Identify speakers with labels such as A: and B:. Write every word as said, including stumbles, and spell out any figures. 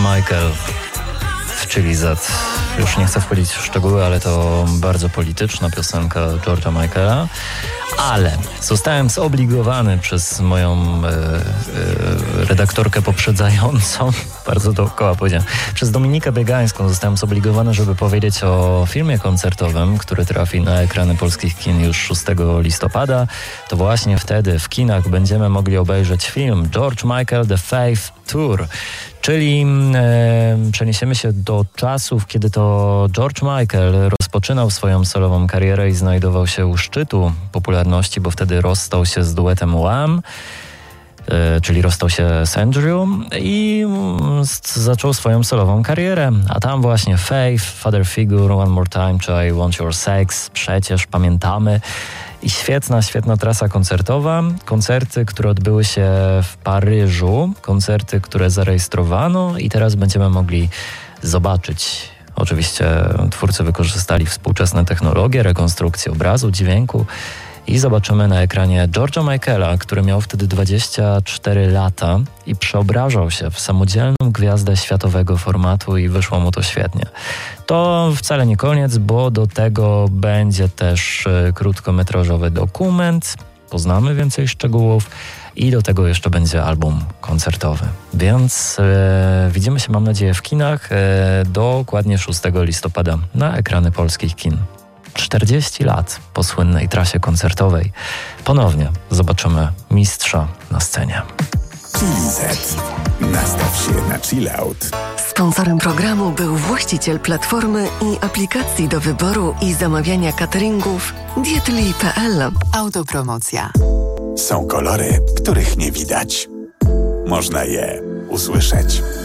A: Michael w Chili Z. Już nie chcę wchodzić w szczegóły, ale to bardzo polityczna piosenka George'a Michaela. Ale zostałem zobligowany przez moją e, e, redaktorkę poprzedzającą, bardzo dookoła powiedziałem, przez Dominikę Biegańską zostałem zobligowany, żeby powiedzieć o filmie koncertowym, który trafi na ekrany polskich kin już szóstego listopada. To właśnie wtedy w kinach będziemy mogli obejrzeć film George Michael The Faith Tour. Czyli e, przeniesiemy się do czasów, kiedy to George Michael rozpoczynał swoją solową karierę i znajdował się u szczytu popularności, bo wtedy rozstał się z duetem Wham, e, czyli rozstał się z Andrew i z, zaczął swoją solową karierę. A tam właśnie Faith, Father Figure, One More Time czy I Want Your Sex, przecież pamiętamy. I świetna, świetna trasa koncertowa. Koncerty, które odbyły się w Paryżu, koncerty, które zarejestrowano i teraz będziemy mogli zobaczyć. Oczywiście twórcy wykorzystali współczesne technologie, rekonstrukcję obrazu, dźwięku i zobaczymy na ekranie George'a Michaela, który miał wtedy dwadzieścia cztery lata i przeobrażał się w samodzielną gwiazdę światowego formatu i wyszło mu to świetnie. To wcale nie koniec, bo do tego będzie też krótkometrażowy dokument, poznamy więcej szczegółów i do tego jeszcze będzie album koncertowy. Więc e, widzimy się, mam nadzieję, w kinach e, dokładnie szóstego listopada na ekrany polskich kin. czterdzieści lat po słynnej trasie koncertowej. Ponownie zobaczymy mistrza na scenie.
B: Chili Z. Nastaw się na chill out.
C: Sponsorem programu był właściciel platformy i aplikacji do wyboru i zamawiania cateringów dietli kropka p l.
D: Autopromocja.
B: Są kolory, których nie widać. Można je usłyszeć.